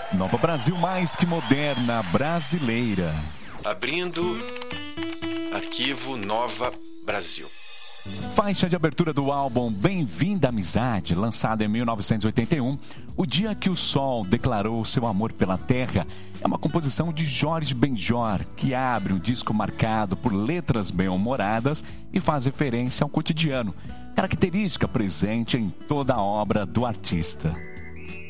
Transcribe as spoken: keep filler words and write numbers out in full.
Nova Brasil mais que moderna brasileira. Abrindo arquivo Nova Brasil. Faixa de abertura do álbum Bem-vinda Amizade, lançado em mil novecentos e oitenta e um, O Dia que o Sol Declarou Seu Amor pela Terra, é uma composição de Jorge Benjor, que abre um disco marcado por letras bem-humoradas e faz referência ao cotidiano, característica presente em toda a obra do artista.